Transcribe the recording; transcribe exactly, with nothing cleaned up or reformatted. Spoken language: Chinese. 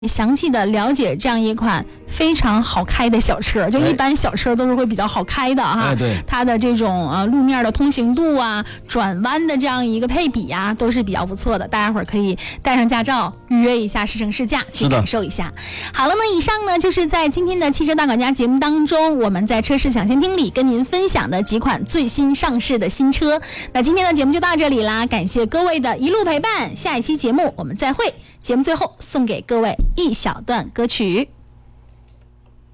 详细的了解这样一款非常好开的小车，就一般小车都是会比较好开的哈， 哎、对， 它的这种呃路面的通行度啊，转弯的这样一个配比啊，都是比较不错的。大家伙儿可以带上驾照，预约一下试乘试驾，去感受一下。好了呢，以上呢就是在今天的汽车大管家节目当中，我们在车市抢先听里跟您分享的几款最新上市的新车。那今天的节目就到这里啦，感谢各位的一路陪伴，下一期节目我们再会。节目最后送给各位一小段歌曲。